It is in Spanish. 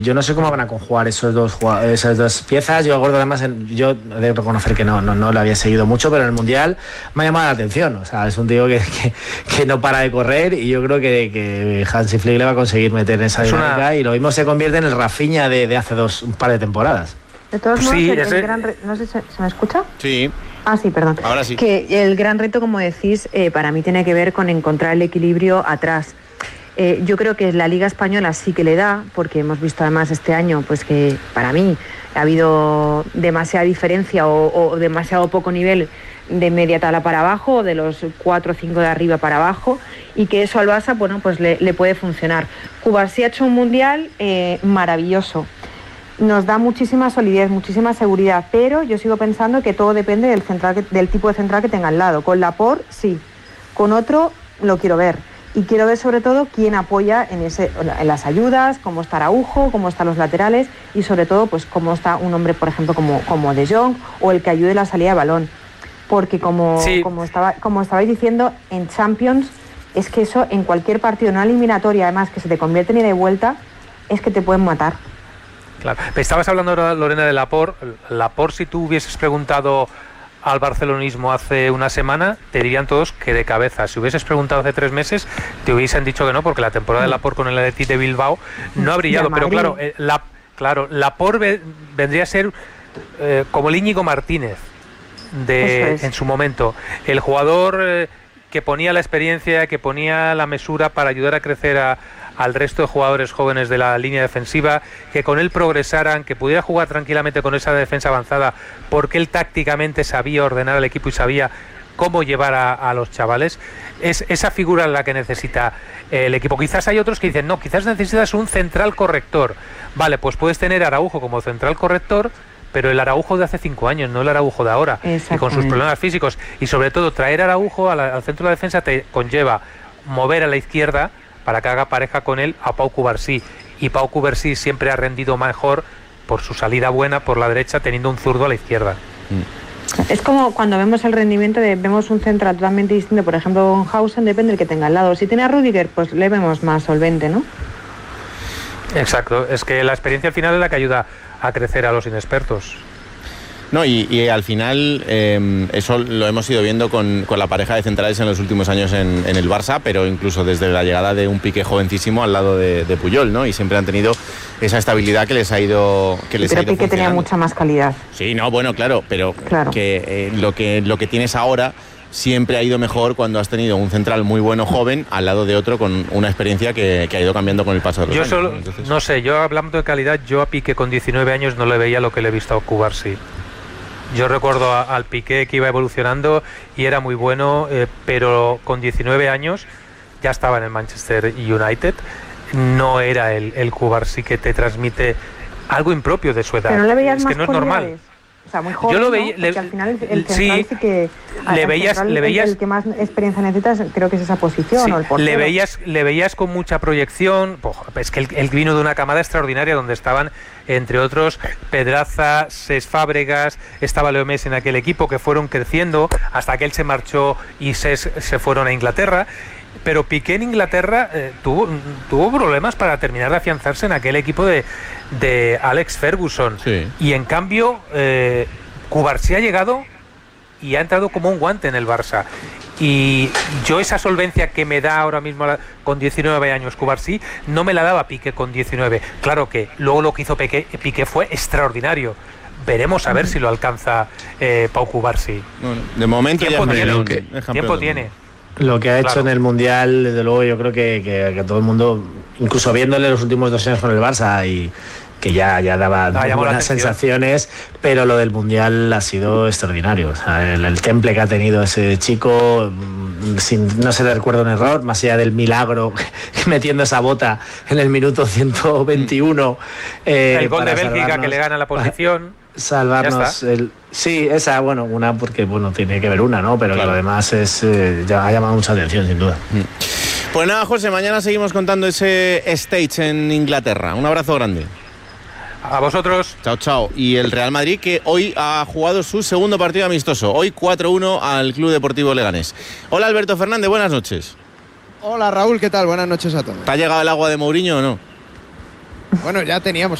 Yo no sé cómo van a conjugar esas dos piezas. Yo, Gordo, además, yo he de reconocer que no lo había seguido mucho, pero en el Mundial me ha llamado la atención. O sea, es un tío que no para de correr, y yo creo que Hansi Flick le va a conseguir meter en esa dinámica, y lo mismo se convierte en el Rafinha de hace un par de temporadas. De todos modos, no sé si se me escucha. Sí. Ah, sí, perdón. Ahora sí. Que el gran reto, como decís, para mí tiene que ver con encontrar el equilibrio atrás. Yo creo que la Liga Española sí que le da, porque hemos visto además este año pues que para mí ha habido demasiada diferencia o demasiado poco nivel de media tabla para abajo, o de los 4 o 5 de arriba para abajo, y que eso al Barça, bueno, pues le puede funcionar. Cubarsí ha hecho un Mundial maravilloso. Nos da muchísima solidez, muchísima seguridad, pero yo sigo pensando que todo depende del tipo de central que tenga al lado. Con Laporte, sí. Con otro, lo quiero ver. Y quiero ver sobre todo quién apoya en las ayudas, cómo está Araujo, cómo están los laterales, y sobre todo pues cómo está un hombre, por ejemplo, como De Jong, o el que ayude la salida de balón. Porque como estabais diciendo, en Champions, es que eso en cualquier partido, en una eliminatoria, además que se te convierte en ida y vuelta, es que te pueden matar. Claro. Estabas hablando ahora, Lorena, de Laporte. Laporte, si tú hubieses preguntado al barcelonismo hace una semana, te dirían todos que de cabeza. Si hubieses preguntado hace 3 meses, te hubiesen dicho que no, porque la temporada de Laporte con el Athletic de Bilbao no ha brillado. Pero claro, Laporte vendría a ser como el Íñigo Martínez en su momento. El jugador que ponía la experiencia, que ponía la mesura para ayudar a crecer al resto de jugadores jóvenes de la línea defensiva, que con él progresaran, que pudiera jugar tranquilamente con esa defensa avanzada, porque él tácticamente sabía ordenar al equipo y sabía cómo llevar a los chavales. Es esa figura la que necesita el equipo. Quizás hay otros que dicen, no, quizás necesitas un central corrector. Vale, pues puedes tener a Araujo como central corrector, pero el Araujo de hace 5 años, no el Araujo de ahora, y con sus problemas físicos. Y sobre todo, traer a Araujo al centro de la defensa te conlleva mover a la izquierda para que haga pareja con él a Pau Cubarsí, y Pau Cubarsí siempre ha rendido mejor por su salida buena por la derecha, teniendo un zurdo a la izquierda. Es como cuando vemos el rendimiento vemos un central totalmente distinto, por ejemplo con Hausen, depende del que tenga al lado. Si tiene a Rüdiger, pues le vemos más solvente, ¿no? Exacto, es que la experiencia al final es la que ayuda a crecer a los inexpertos. No, y al final eso lo hemos ido viendo con la pareja de centrales en los últimos años en el Barça, pero incluso desde la llegada de un Piqué jovencísimo al lado de Puyol, ¿no? Y siempre han tenido esa estabilidad que les ha ido Pero Piqué tenía mucha más calidad. Sí, no, bueno, claro, pero que lo que tienes ahora siempre ha ido mejor cuando has tenido un central muy bueno joven al lado de otro con una experiencia que ha ido cambiando con el paso de los años. Entonces... No sé, yo hablando de calidad, yo a Piqué con 19 años no le veía lo que le he visto a Cubarsí. Yo recuerdo al Piqué que iba evolucionando y era muy bueno, pero con 19 años ya estaba en el Manchester United. No era el Cubarsí que te transmite algo impropio de su edad. Pero no le veías es más que no es normal. O sea, muy joven, yo lo veía, ¿no? Porque al final el central sí que... Le veías el que más experiencia necesitas, creo que es esa posición, sí, o el portero. Le veías con mucha proyección. Es que él vino de una camada extraordinaria donde estaban, entre otros, Pedraza, Cesc Fábregas, estaba Leo Messi en aquel equipo, que fueron creciendo hasta que él se marchó y se fueron a Inglaterra. Pero Piqué en Inglaterra tuvo problemas para terminar de afianzarse en aquel equipo de Alex Ferguson. Sí. Y en cambio, Cubarsí ha llegado y ha entrado como un guante en el Barça. Y yo esa solvencia que me da ahora mismo con 19 años Cubarsí, no me la daba Piqué con 19. Claro que luego lo que hizo Piqué fue extraordinario. Veremos a ver si lo alcanza Pau Cubarsí. Bueno, de momento tiempo tiene. Lo que ha hecho en el Mundial, desde luego, yo creo que todo el mundo, incluso viéndole los últimos 2 años con el Barça, y que ya daba buenas sensaciones, pero lo del Mundial ha sido extraordinario. O sea, el temple que ha tenido ese chico, no se le recuerda un error, más allá del milagro metiendo esa bota en el minuto 121. El gol de Bélgica que le gana la posición. Salvarnos una porque tiene que ver una, ¿no? Pero claro, lo demás ya ha llamado mucha atención, sin duda. Pues nada, José, mañana seguimos contando ese stage en Inglaterra. Un abrazo grande. A vosotros. Chao, chao. Y el Real Madrid, que hoy ha jugado su segundo partido amistoso. Hoy 4-1 al Club Deportivo Leganés. Hola, Alberto Fernández, buenas noches. Hola, Raúl, ¿qué tal? Buenas noches a todos. ¿Te ha llegado el agua de Mourinho o no? Bueno, ya teníamos